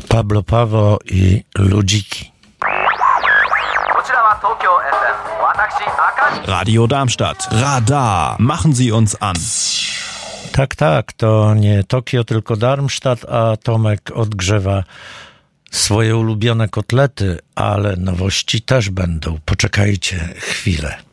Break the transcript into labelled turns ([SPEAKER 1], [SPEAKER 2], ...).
[SPEAKER 1] Pablo Paweł i Ludziki.
[SPEAKER 2] Radio Darmstadt. Radar. Machen Sie uns an.
[SPEAKER 1] Tak, to nie Tokio, tylko Darmstadt, a Tomek odgrzewa swoje ulubione kotlety, ale nowości też będą. Poczekajcie chwilę.